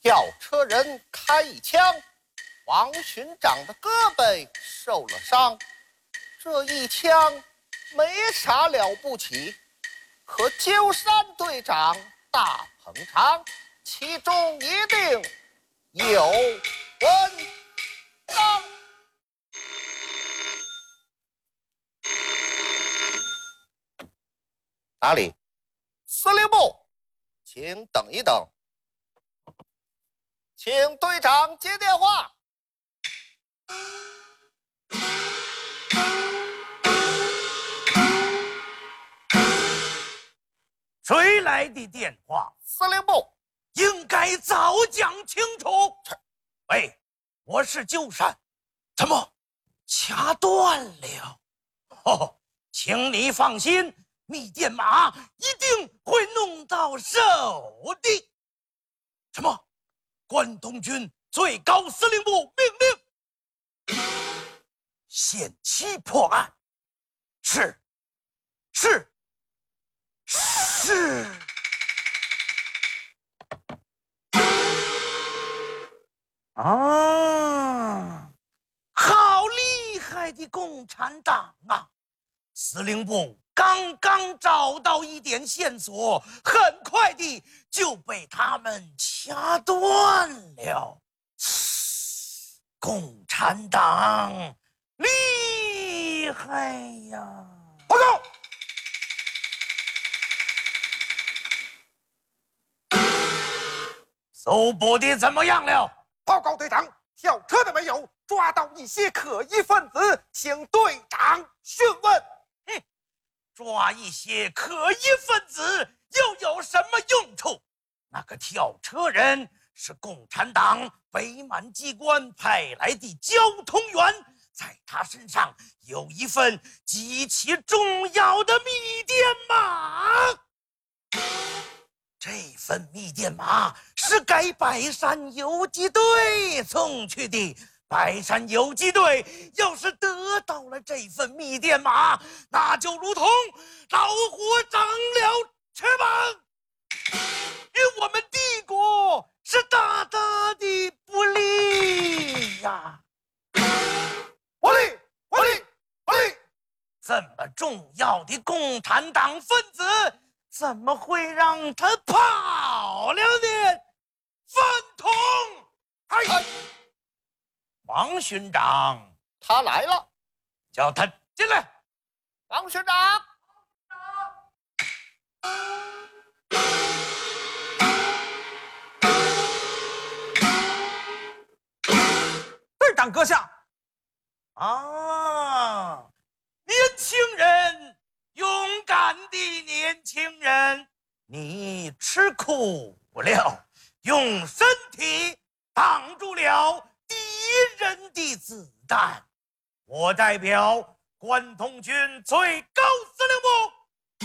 吊车人开一枪，王巡长的胳膊受了伤。这一枪没啥了不起，可鸠山队长大捧场，其中一定有文章。哪里？司令部，请等一等，请队长接电话。 谁来的电话？ 司令部， 应该早讲清楚。喂，我是鸠山，怎么掐断了？哦，请你放心，密电码一定会弄到手的。什么？关东军最高司令部命令，限期破案。是。啊，好厉害的共产党啊！司令部刚刚找到一点线索，很快地就被他们掐断了。共产党厉害呀！报告。搜捕的怎么样了？ 报告队长，跳车的没有，抓到一些可疑分子，请队长讯问。 抓一些可疑分子又有什么用处？那个跳车人是共产党北满机关派来的交通员，在他身上有一份极其重要的密电码。这份密电码是该白山游击队送去的。白山游击队要是得到了这份密电码，那就如同老虎长了翅膀，与我们帝国是大大的不利呀！ 我立！ 这么重要的共产党分子，怎么会让他跑了呢？饭桶！王巡长， 他来了， 叫他进来。 王巡长， 队长阁下。 啊，年轻人，勇敢的年轻人，你吃苦了，用身体挡住了敌人的子弹。我代表关东军最高司令部